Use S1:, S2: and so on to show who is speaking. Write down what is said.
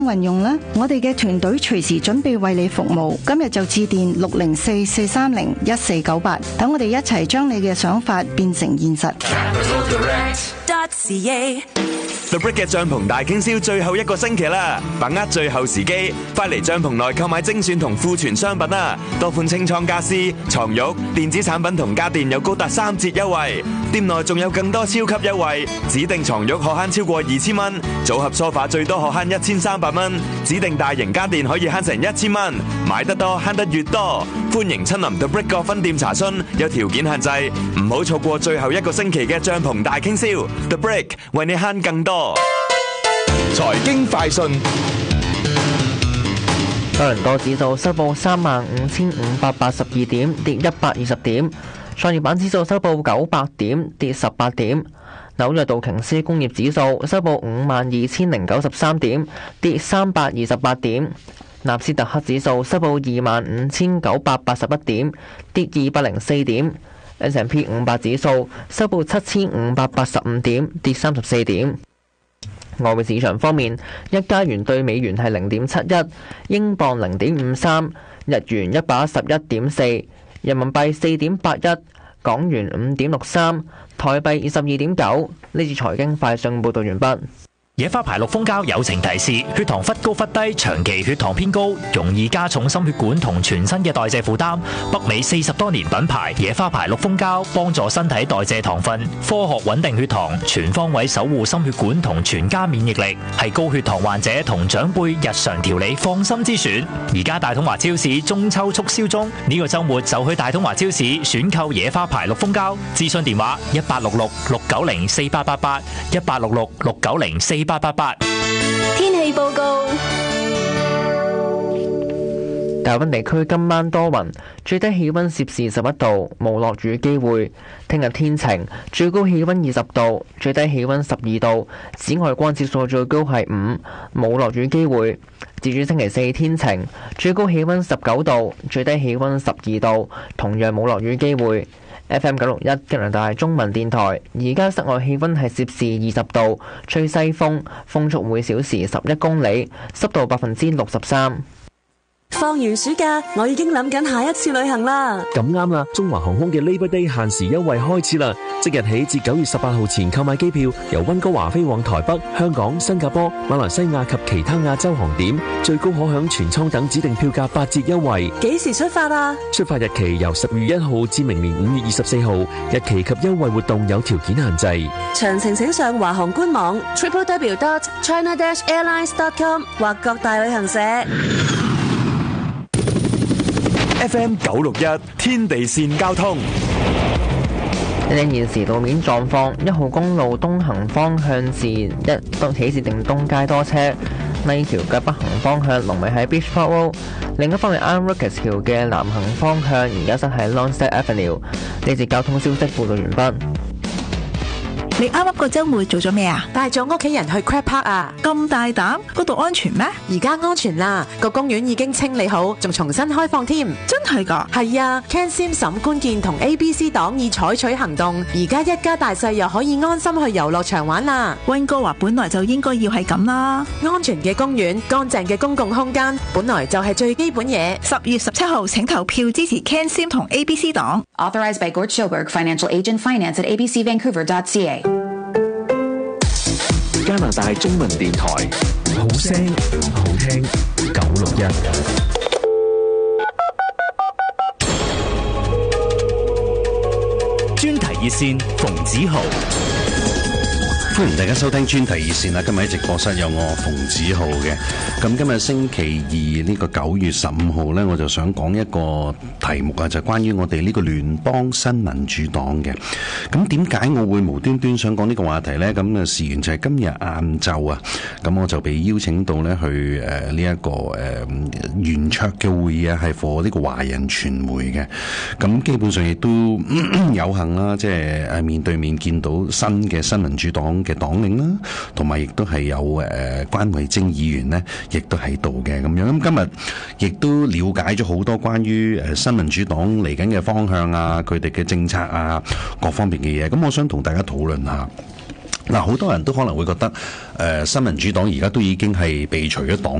S1: 運用啦，我哋嘅團隊隨時準備為你服務。今日就致電604-430-1498，等我哋一齊將你嘅想法變成現實。
S2: The Brick 嘅帳篷大傾銷最後一個星期啦，把握最後時機，快嚟帳篷內購買精選同庫存商品啦！多款清倉家私、床褥、電子產品同家電有高達3折優惠，店內仲有更多超級優惠，指定床褥可慳超過2000蚊，組合梳化最多可慳1300蚊，指定大型家電可以慳成1000蚊，買得多慳得越多，歡迎親臨 The Brick 各分店查詢，有條件限制，唔好錯過最後一個星期嘅帳篷大傾銷 ，The Brick 為你慳更多。
S3: 財經快訊，
S4: 多倫多指數收報35,582點，跌120點；創業板指數收報900點，跌18點；紐約道瓊斯工業指數收報52,093點，跌328點；納斯達克指數收報25,981點，跌204點；S&P 500指數收報7,585點，跌34點。外匯市場方面，一加元對美元係0.71，英鎊0.53，日元111.4，人民幣4.81，港元5.63，台幣22.9。呢次財經快訊報道完畢。
S5: 野花牌綠蜂膠友情提示：血糖忽高忽低，長期血糖偏高，容易加重心血管同全身嘅代謝負擔。北美40多年品牌野花牌綠蜂膠，幫助身體代謝糖分，科學穩定血糖，全方位守護心血管同全家免疫力，係高血糖患者同長輩日常調理放心之選。而家大統華超市中秋促銷中，呢個週末就去大統華超市選購野花牌綠蜂膠。諮詢電話1866-690-4888，1866-690-4888。
S6: 天氣報告。
S4: 大溫地區今晚多雲，最低氣溫攝氏11度，無落雨機會。聽日天晴，最高氣溫20度，最低氣溫12度。紫外光指數最高係5，冇落雨機會。至於星期四天晴，最高氣溫19度，最低氣溫12度，同樣冇落雨機會。FM 961加拿大中文電台，而家室外氣溫係攝氏20度，吹西風，風速每小時11公里，濕度63%。
S7: 放完暑假，我已經諗緊下一次旅行啦。
S8: 咁啱啦，中華航空嘅 Labor Day 限時優惠開始啦！即日起至9月18號前購買機票，由溫哥華飛往台北、香港、新加坡、馬來西亞及其他亞洲航點，最高可享全艙等指定票價8折優惠。
S7: 幾時出發啊？
S8: 出發日期由10月1號至明年5月24號，日期及優惠活動有條件限制。
S7: 詳情請上華航官網 www.china-airlines.com 或各大旅行社。
S2: FM 961天地線交通。
S4: 現時路面狀況，1號公路東行方向至喜事定東街多車，麗橋嘅北行方向龍尾喺 Beach Park Road。另一方面 ，Iron Rock 橋嘅南行方向而家塞喺 Lonsdale Avenue。呢節交通消息報道完畢。
S9: 你啱啱個週末做咗咩啊？
S7: 帶咗屋企人去 Crab Park 啊！
S9: 咁大膽，嗰度安全咩？
S7: 而家安全啦，個公園已經清理好，仲重新開放添。
S9: 真係㗎？
S7: 係啊 ，Ken Sim 沈官健同 ABC 黨已採取行動，而家一家大細又可以安心去遊樂場玩啦。
S9: 溫哥華本來就應該要係咁啦，
S7: 安全嘅公園、乾淨嘅公共空間，本來就係最基本嘢。
S9: 10月17號請投票支持 Ken Sim 同 ABC 黨。
S10: Authorized by Gord Schilberg, Financial Agent, Finance at abcvancouver.ca。
S8: 加拿大中文電台，好聲好聽961。
S5: 專題熱線馮子豪。
S11: 歡迎大家收聽專題熱線啦！今日喺直播室有我馮子豪嘅。咁今日星期二呢個9月15號呢，我就想講一個題目啊，就係關於我哋呢個聯邦新民主黨嘅。咁點解我會無端端想講呢個話題呢？咁啊，事緣就係今日晏晝啊，咁我就被邀請到呢去呢一個圓桌嘅會議啊，係 for 呢個華人傳媒嘅。咁基本上亦都有幸啦，即係面對面見到新嘅新民主黨嘅黨領啦，同埋亦都係有關惠貞議員呢，亦都喺度嘅咁樣。咁今日亦都了解咗好多關於新民主黨嚟緊嘅方向啊，佢哋嘅政策啊，各方面嘅嘢。咁我想同大家討論下。 嗱，好多人都可能會覺得，新民主黨而家都已經係被除咗黨